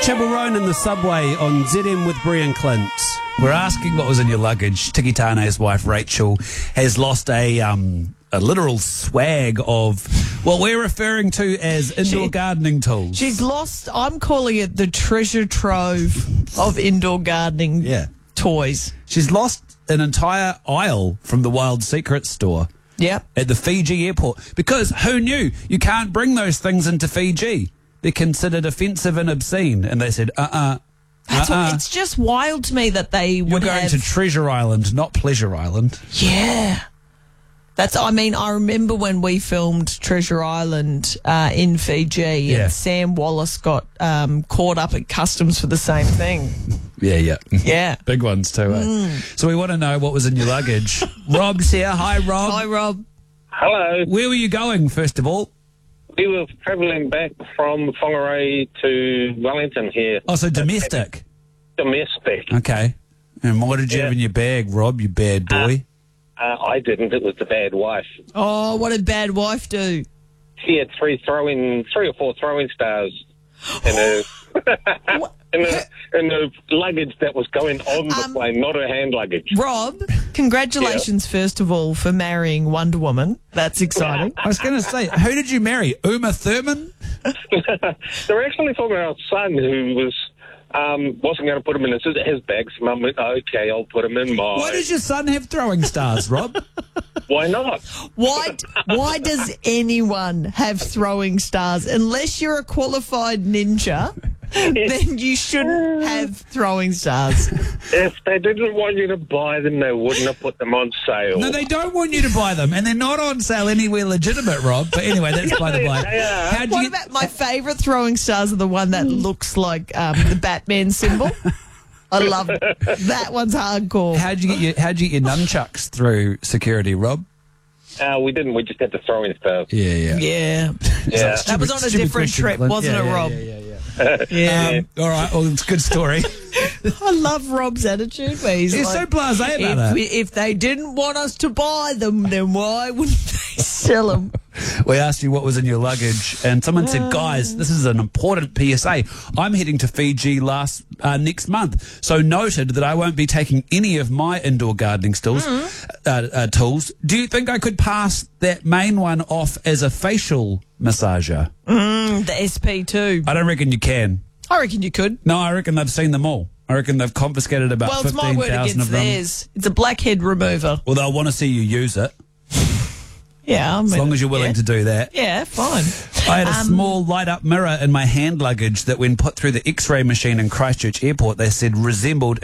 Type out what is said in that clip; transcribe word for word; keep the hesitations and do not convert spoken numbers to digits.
Chibberone in the subway on Z M with Brie and Clint. We're asking what was in your luggage. Tiki Tane's wife, Rachel, has lost a um, a literal swag of what we're referring to as indoor She- gardening tools. She's lost, I'm calling it the treasure trove of indoor gardening Yeah. toys. She's lost an entire aisle from the Wild Secrets store Yep. at the Fiji airport. Because who knew? You can't bring those things into Fiji. They're considered offensive and obscene. And they said, uh-uh. That's uh-uh. what, it's just wild to me that they You're would going have... to Treasure Island, not Pleasure Island. Yeah. That's, I mean, I remember when we filmed Treasure Island uh, in Fiji Yeah. and Sam Wallace got um, caught up at customs for the same thing. Yeah, yeah. Yeah. Big ones too, eh? So we want to know what was in your luggage. Rob's here. Hi, Rob. Hi, Rob. Hello. Where were you going, first of all? We were travelling back from Whangarei to Wellington here. Oh, so domestic. Domestic. Okay. And what did you Yeah. have in your bag, Rob, you bad boy? Uh, I didn't. It was the bad wife. Oh, what did bad wife do? She had three throwing, three or four throwing stars in her, in her, in her luggage that was going on the Um, plane, not her hand luggage. Rob, congratulations, first of all, for marrying Wonder Woman. That's exciting. I was going to say, who did you marry? Uma Thurman? They were actually talking about our son who was um, wasn't going to put him in his, his bags. Mum went, okay, I'll put him in mine. Why does your son have throwing stars, Rob? Why not? Why, why does anyone have throwing stars? Unless you're a qualified ninja, then you shouldn't have throwing stars. If they didn't want you to buy them, they wouldn't have put them on sale. No, they don't want you to buy them, and they're not on sale anywhere legitimate, Rob. But anyway, that's by the by. They are. How'd you What get- about my favourite throwing stars are the one that looks like um, the Batman symbol? I love it. That one's hardcore. How'd you get your How'd you get your nunchucks through security, Rob? Uh, we didn't. We just had the throwing stars. Yeah, yeah. Yeah. Yeah. That was on a Stupid different question, trip, Clint. wasn't Yeah, it, yeah, Rob? Yeah, yeah, yeah. Yeah. Um, all right, well, it's a good story. I love Rob's attitude where he's He's like, so blasé about if, it. we, if they didn't want us to buy them, then why wouldn't they sell them? We asked you what was in your luggage, and someone said, guys, this is an important P S A. I'm heading to Fiji last uh, next month, so noted that I won't be taking any of my indoor gardening tools, uh, uh, tools. Do you think I could pass that main one off as a facial massager? The S P two. I don't reckon you can. I reckon you could. No, I reckon they've seen them all. I reckon they've confiscated about Well, it's my fifteen word thousand against of them. theirs. It's a blackhead remover. Well, they'll want to see you use it, Yeah, I mean, as long as you're willing yeah. to do that. Yeah, fine. I had a Um, small light-up mirror in my hand luggage that when put through the X-ray machine in Christchurch Airport, they said resembled